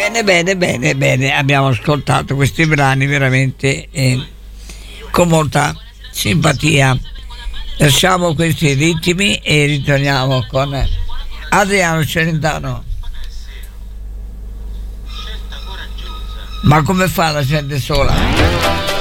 Bene, abbiamo ascoltato questi brani veramente con molta simpatia. Lasciamo questi ritmi e ritorniamo con Adriano Celentano. Ma come fa la gente sola?